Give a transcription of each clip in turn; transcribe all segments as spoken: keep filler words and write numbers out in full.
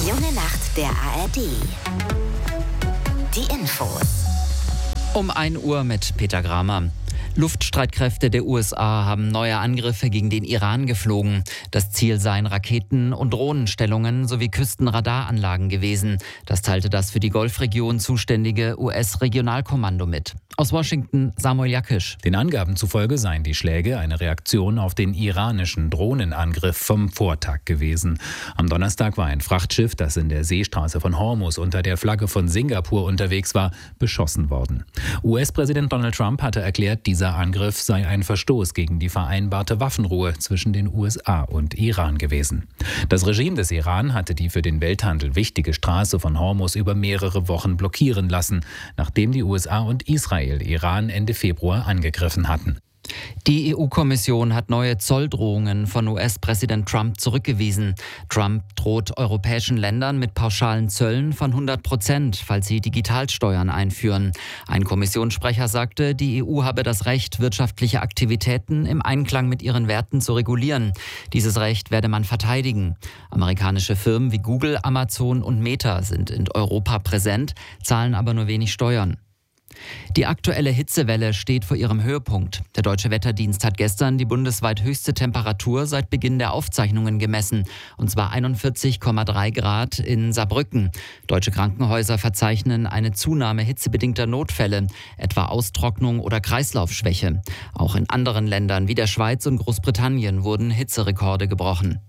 Die junge Nacht der A R D. Die Infos. Um ein Uhr mit Peter Gramer. Luftstreitkräfte der U S A haben neue Angriffe gegen den Iran geflogen. Das Ziel seien Raketen- und Drohnenstellungen sowie Küstenradaranlagen gewesen. Das teilte das für die Golfregion zuständige U S-Regionalkommando mit. Aus Washington Samuel Jakisch. Den Angaben zufolge seien die Schläge eine Reaktion auf den iranischen Drohnenangriff vom Vortag gewesen. Am Donnerstag war ein Frachtschiff, das in der Seestraße von Hormuz unter der Flagge von Singapur unterwegs war, beschossen worden. U S-Präsident Donald Trump hatte erklärt, dieser Angriff sei ein Verstoß gegen die vereinbarte Waffenruhe zwischen den U S A und Iran gewesen. Das Regime des Iran hatte die für den Welthandel wichtige Straße von Hormuz über mehrere Wochen blockieren lassen, nachdem die U S A und Israel Iran Ende Februar angegriffen hatten. Die E U-Kommission hat neue Zolldrohungen von U S-Präsident Trump zurückgewiesen. Trump droht europäischen Ländern mit pauschalen Zöllen von hundert Prozent, falls sie Digitalsteuern einführen. Ein Kommissionssprecher sagte, die E U habe das Recht, wirtschaftliche Aktivitäten im Einklang mit ihren Werten zu regulieren. Dieses Recht werde man verteidigen. Amerikanische Firmen wie Google, Amazon und Meta sind in Europa präsent, zahlen aber nur wenig Steuern. Die aktuelle Hitzewelle steht vor ihrem Höhepunkt. Der Deutsche Wetterdienst hat gestern die bundesweit höchste Temperatur seit Beginn der Aufzeichnungen gemessen, und zwar einundvierzig Komma drei Grad in Saarbrücken. Deutsche Krankenhäuser verzeichnen eine Zunahme hitzebedingter Notfälle, etwa Austrocknung oder Kreislaufschwäche. Auch in anderen Ländern wie der Schweiz und Großbritannien wurden Hitzerekorde gebrochen.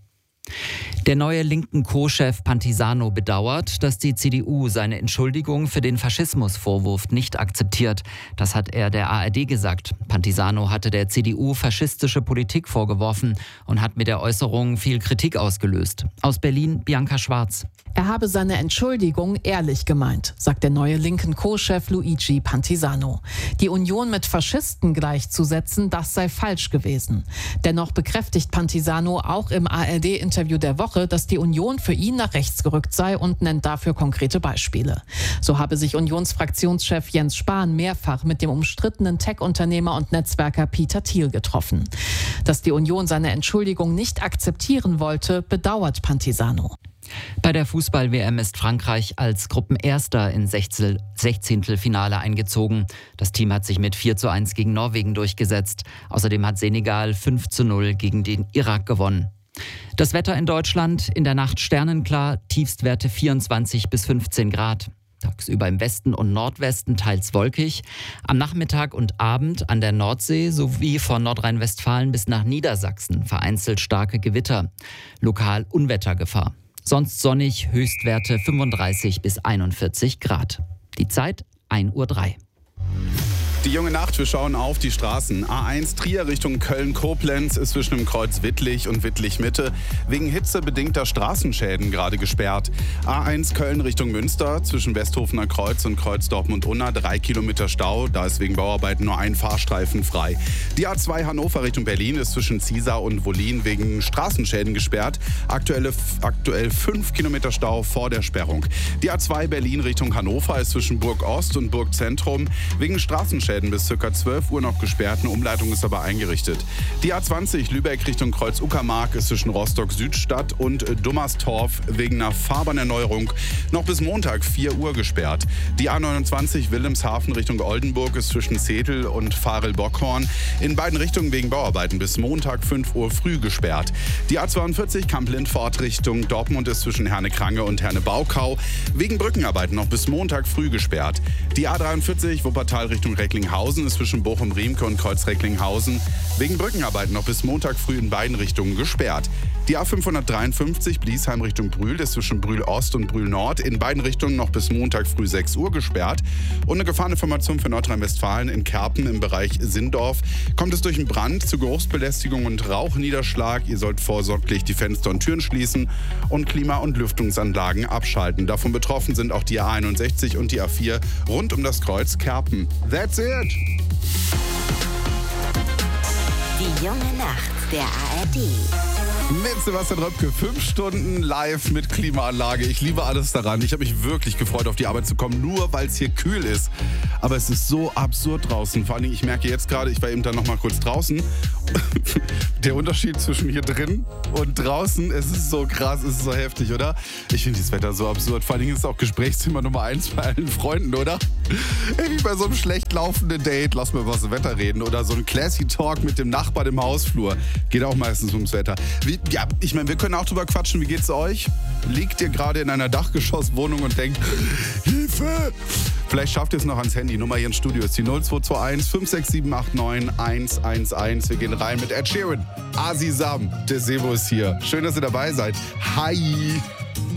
Der neue linken Co-Chef Pantisano bedauert, dass die C D U seine Entschuldigung für den Faschismusvorwurf nicht akzeptiert. Das hat er der A R D gesagt. Pantisano hatte der C D U faschistische Politik vorgeworfen und hat mit der Äußerung viel Kritik ausgelöst. Aus Berlin Bianca Schwarz. Er habe seine Entschuldigung ehrlich gemeint, sagt der neue linken Co-Chef Luigi Pantisano. Die Union mit Faschisten gleichzusetzen, das sei falsch gewesen. Dennoch bekräftigt Pantisano auch im A R D-Interview der Woche, dass die Union für ihn nach rechts gerückt sei und nennt dafür konkrete Beispiele. So habe sich Unionsfraktionschef Jens Spahn mehrfach mit dem umstrittenen Tech-Unternehmer und Netzwerker Peter Thiel getroffen. Dass die Union seine Entschuldigung nicht akzeptieren wollte, bedauert Pantisano. Bei der Fußball-W M ist Frankreich als Gruppenerster ins Sechzehntelfinale eingezogen. Das Team hat sich mit vier zu eins gegen Norwegen durchgesetzt. Außerdem hat Senegal fünf zu null gegen den Irak gewonnen. Das Wetter in Deutschland: in der Nacht sternenklar, Tiefstwerte vierundzwanzig bis fünfzehn Grad. Tagsüber im Westen und Nordwesten teils wolkig. Am Nachmittag und Abend an der Nordsee sowie von Nordrhein-Westfalen bis nach Niedersachsen vereinzelt starke Gewitter. Lokal Unwettergefahr. Sonst sonnig, Höchstwerte fünfunddreißig bis einundvierzig Grad. Die Zeit ein Uhr drei. Die junge Nacht, wir schauen auf die Straßen. A eins Trier Richtung Köln-Koblenz ist zwischen dem Kreuz Wittlich und Wittlich-Mitte wegen hitzebedingter Straßenschäden gerade gesperrt. A eins Köln Richtung Münster zwischen Westhofener Kreuz und Kreuz Dortmund-Unna drei Kilometer Stau. Da ist wegen Bauarbeiten nur ein Fahrstreifen frei. Die A zwei Hannover Richtung Berlin ist zwischen Ziesar und Wollin wegen Straßenschäden gesperrt. Aktuelle, aktuell fünf Kilometer Stau vor der Sperrung. Die A zwei Berlin Richtung Hannover ist zwischen Burg Ost und Burg Zentrum wegen Straßenschäden bis ca. zwölf Uhr noch gesperrt. Eine Umleitung ist aber eingerichtet. Die A zwanzig Lübeck Richtung Kreuz-Uckermark ist zwischen Rostock-Südstadt und Dummerstorf wegen einer Fahrbahnerneuerung noch bis Montag vier Uhr gesperrt. Die A neunundzwanzig Wilhelmshaven Richtung Oldenburg ist zwischen Zetel und Farel-Bockhorn in beiden Richtungen wegen Bauarbeiten bis Montag fünf Uhr früh gesperrt. Die A zweiundvierzig Kamp-Lindfort Richtung Dortmund ist zwischen Herne-Krange und Herne-Baukau wegen Brückenarbeiten noch bis Montag früh gesperrt. Die A dreiundvierzig Wuppertal Richtung Recklinghausen ist zwischen Bochum-Riemke und Kreuz-Recklinghausen wegen Brückenarbeiten noch bis Montag früh in beiden Richtungen gesperrt. Die A fünfhundertdreiundfünfzig Bliesheim Richtung Brühl ist zwischen Brühl-Ost und Brühl-Nord in beiden Richtungen noch bis Montag früh sechs Uhr gesperrt. Und eine Gefahreninformation für Nordrhein-Westfalen: in Kerpen im Bereich Sindorf kommt es durch einen Brand zu Geruchsbelästigung und Rauchniederschlag. Ihr sollt vorsorglich die Fenster und Türen schließen und Klima- und Lüftungsanlagen abschalten. Davon betroffen sind auch die A einundsechzig und die A vier rund um das Kreuz Kerpen. That's it! Die junge Nacht der A R D. Mit Sebastian Röpke, fünf Stunden live mit Klimaanlage. Ich liebe alles daran. Ich habe mich wirklich gefreut, auf die Arbeit zu kommen, nur weil es hier kühl ist. Aber es ist so absurd draußen. Vor allen Dingen, ich merke jetzt gerade, ich war eben dann noch mal kurz draußen. Der Unterschied zwischen hier drin und draußen, es ist so krass, es ist so heftig, oder? Ich finde dieses Wetter so absurd. Vor allen Dingen ist es auch Gesprächsthema Nummer eins bei allen Freunden, oder? Wie bei so einem schlecht laufenden Date, lass mal über das Wetter reden. Oder so ein Classy Talk mit dem Nachbarn im Hausflur. Geht auch meistens ums Wetter. Wie, ja, ich meine, wir können auch drüber quatschen. Wie geht's euch? Liegt ihr gerade in einer Dachgeschosswohnung und denkt, Hilfe! Vielleicht schafft ihr es noch ans Handy. Nummer hier im Studio ist die null zwei zwei eins fünf sechs sieben acht neun eins eins eins. Wir gehen rein mit Ed Sheeran. Asi Sam, der Sebo ist hier. Schön, dass ihr dabei seid. Hi!